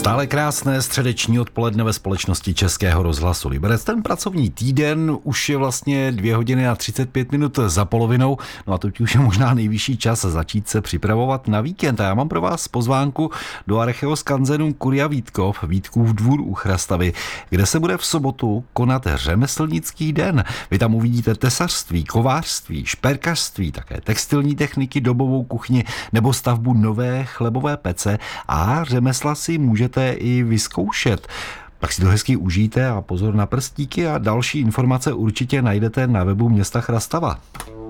Stále krásné středeční odpoledne ve společnosti Českého rozhlasu Liberec. Ten pracovní týden už je vlastně 2 hodiny a 35 minut za polovinou, no a teď už je možná nejvyšší čas začít se připravovat na víkend. A já mám pro vás pozvánku do Archeoskanzenu Kuria Vítkov, Vítkův dvůr u Chrastavy, kde se bude v sobotu konat řemeslnický den. Vy tam uvidíte tesařství, kovářství, šperkařství, také textilní techniky, dobovou kuchyni nebo stavbu nové chlebové pece a řemesla si můžete i vyzkoušet. Tak si to hezky užijte a pozor na prstíky a další informace určitě najdete na webu města Chrastava.